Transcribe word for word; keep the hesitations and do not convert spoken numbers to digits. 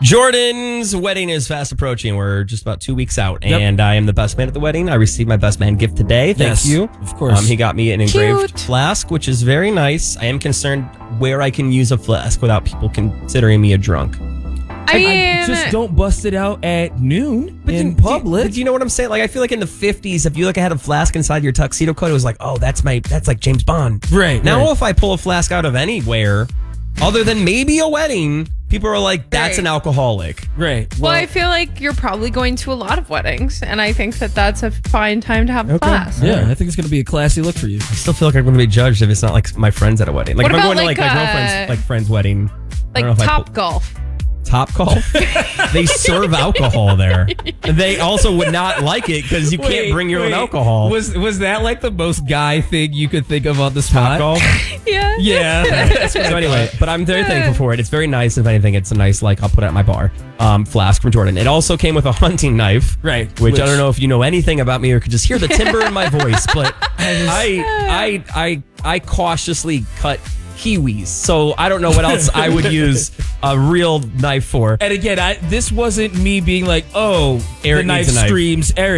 Jordan's wedding is fast approaching. We're just about two weeks out, Yep. and I am the best man at the wedding. I received my best man gift today. Thank Yes, you. of course. Um, he got me an engraved Cute. flask, which is very nice. I am concerned where I can use a flask without people considering me a drunk. I mean, just don't bust it out at noon in do- do- public. But you know what I'm saying? Like, I feel like in the fifties, if you like had a flask inside your tuxedo coat, it was like, oh, that's my, that's like James Bond. Right, Now, right. if I pull a flask out of anywhere, other than maybe a wedding, people are like, that's Right. an alcoholic. Right. well, I feel like you're probably going to a lot of weddings, and I think that that's a fine time to have a Okay. class. Yeah, I think it's going to be a classy look for you. I still feel like I'm going to be judged if it's not like my friends at a wedding. Like What if I'm about, going to like, like, my uh, girlfriend's like friend's wedding. I don't know Like if I Top pull- Golf. Top Golf. They serve alcohol there. They also would not like it because you can't bring your own alcohol. Was was that like the most guy thing you could think of on the spot? Top Golf. Yeah. Yeah. So anyway, but I'm very thankful for it. It's very nice. If anything, it's a nice, like, I'll put it at my bar. Um, flask from Jordan. It also came with a hunting knife. Right. Which, Which- I don't know if you know anything about me or could just hear the timbre in my voice, but I, I, I, I cautiously cut kiwis. So I don't know what else I would use a real knife for. And again, I this wasn't me being like, oh, Eric the knife needs a knife. streams Eric.